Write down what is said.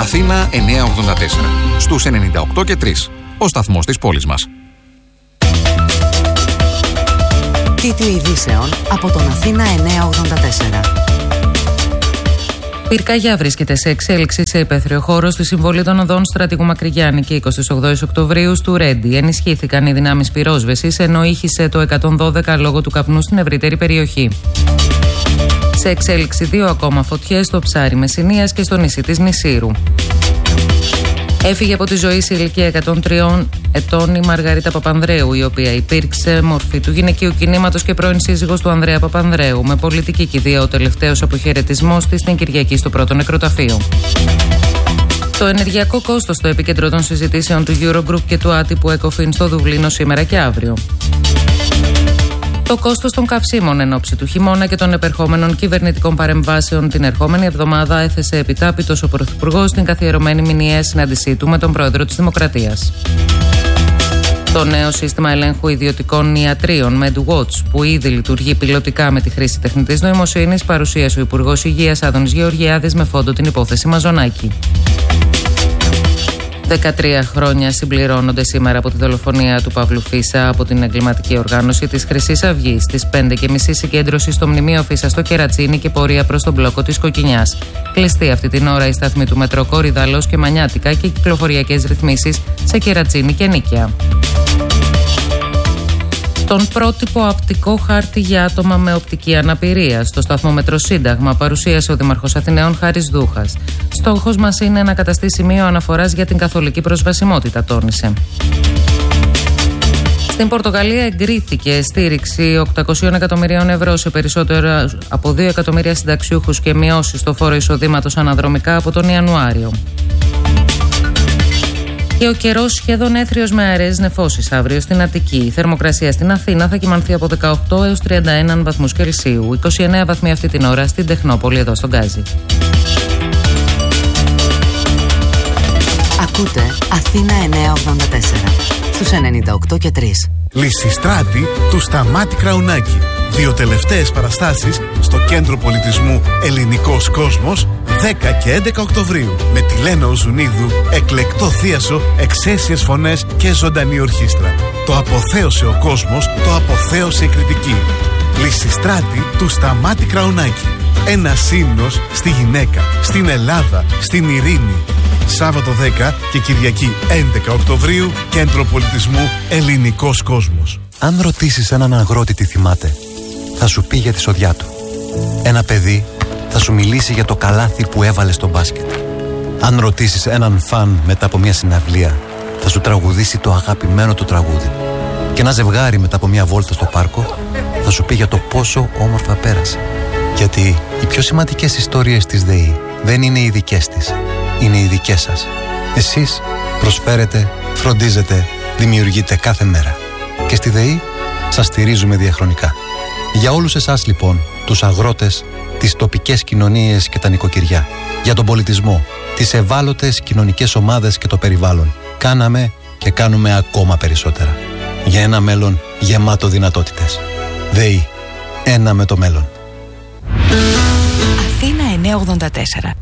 Αθήνα 984. Στους 98 και 3. Ο σταθμός της πόλης μας. Τίτλοι ειδήσεων από τον Αθήνα 984. Πυρκαγιά βρίσκεται σε εξέλιξη σε υπαίθριο χώρο στη συμβολή των οδών Στρατηγού Μακρυγιάννη και 28 Οκτωβρίου του Ρέντι. Ενισχύθηκαν οι δυνάμεις πυρόσβεσης, ενώ ήχησε το 112 λόγω του καπνού στην ευρύτερη περιοχή. Σε εξέλιξη 2 ακόμα φωτιές στο Ψάρι Μεσσηνίας και στο νησί της Νησήρου. Έφυγε από τη ζωή σε ηλικία 103 ετών η Μαργαρίτα Παπανδρέου, η οποία υπήρξε μορφή του γυναικείου κινήματος και πρώην σύζυγος του Ανδρέα Παπανδρέου, με πολιτική κηδεία ο τελευταίος αποχαιρετισμός της την Κυριακή στο πρώτο νεκροταφείο. Το ενεργειακό κόστος στο επίκεντρο των συζητήσεων του Eurogroup και του άτυπου Εκοφίν στο Δουβλίνο σήμερα και αύριο. Το κόστος των καυσίμων εν ώψη του χειμώνα και των επερχόμενων κυβερνητικών παρεμβάσεων την ερχόμενη εβδομάδα έθεσε επιτάπητος ο Πρωθυπουργός στην καθιερωμένη μηνιαία συνάντησή του με τον Πρόεδρο της Δημοκρατίας. Το νέο σύστημα ελέγχου ιδιωτικών ιατρίων MedWatch, που ήδη λειτουργεί πιλωτικά με τη χρήση τεχνητής νοημοσύνης, παρουσίασε ο Υπουργός Υγείας Άδωνης Γεωργιάδης με φόντο την υπόθεση Μαζονάκη. 13 χρόνια συμπληρώνονται σήμερα από τη δολοφονία του Παύλου Φίσα από την εγκληματική οργάνωση της Χρυσής Αυγής. Στις 5:30 συγκέντρωση στο μνημείο Φίσα στο Κερατσίνι και πορεία προς τον μπλόκο της Κοκκινιάς. Κλειστή αυτή την ώρα η σταθμή του μετρό Κορυδαλός και Μανιάτικα και κυκλοφοριακές ρυθμίσεις σε Κερατσίνι και Νίκαια. Τον πρότυπο απτικό χάρτη για άτομα με οπτική αναπηρία στο σταθμό Μετροσύνταγμα παρουσίασε ο Δήμαρχος Αθηναίων Χάρης Δούχας. Στόχος μας είναι να καταστεί σημείο αναφοράς για την καθολική προσβασιμότητα, τόνισε. Στην Πορτογαλία εγκρίθηκε στήριξη 800 εκατομμυρίων ευρώ σε περισσότερο από 2 εκατομμύρια συνταξιούχους και μειώσεις στο φόρο εισοδήματος αναδρομικά από τον Ιανουάριο. Και ο καιρός σχεδόν έθριος με αερές νεφώσεις αύριο στην Αττική. Η θερμοκρασία στην Αθήνα θα κυμανθεί από 18 έως 31 βαθμούς Κελσίου. 29 βαθμοί αυτή την ώρα στην Τεχνόπολη, εδώ στον Γκάζι. Ακούτε Αθήνα 984 στους 98 και 3. Λυσιστράτη του Σταμάτη Κραουνάκη. 2 τελευταίες παραστάσεις στο Κέντρο Πολιτισμού Ελληνικός Κόσμος 10 και 11 Οκτωβρίου με τη Λένα Οζουνίδου, εκλεκτό θίασο, εξαίσιες φωνές και ζωντανή ορχήστρα. Το αποθέωσε ο κόσμος, το αποθέωσε η κριτική. Λυσιστράτη του Σταμάτη Κραουνάκη. Ένας ύμνος στη γυναίκα, στην Ελλάδα, στην ειρήνη. Σάββατο 10 και Κυριακή 11 Οκτωβρίου, Κέντρο Πολιτισμού Ελληνικός Κόσμος. Αν ρωτήσεις έναν αγρότη τι θυμάται, θα σου πει για τη σοδιά του. Ένα παιδί θα σου μιλήσει για το καλάθι που έβαλε στο μπάσκετ. Αν ρωτήσεις έναν φαν μετά από μια συναυλία, θα σου τραγουδήσει το αγαπημένο του τραγούδι. Και ένα ζευγάρι μετά από μια βόλτα στο πάρκο θα σου πει για το πόσο όμορφα πέρασε. Γιατί οι πιο σημαντικές ιστορίες της ΔΕΗ δεν είναι οι δικές της, είναι οι δικές σας. Εσείς προσφέρετε, φροντίζετε, δημιουργείτε κάθε μέρα. Και στη ΔΕΗ σας στηρίζουμε διαχρονικά. Για όλους εσάς λοιπόν, τους αγρότες, τις τοπικές κοινωνίες και τα νοικοκυριά, για τον πολιτισμό, τις ευάλωτες κοινωνικές ομάδες και το περιβάλλον, κάναμε και κάνουμε ακόμα περισσότερα. Για ένα μέλλον γεμάτο δυνατότητες. ΔΕΗ. Ένα με το μέλλον. Αθήνα 984.